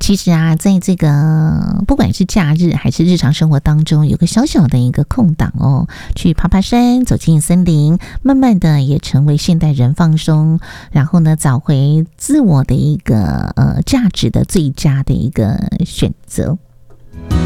其实啊，在这个不管是假日还是日常生活当中，有个小小的一个空档哦，去爬爬山，走进森林，慢慢的也成为现代人放松，然后呢，找回自我的一个价值的最佳的一个选择。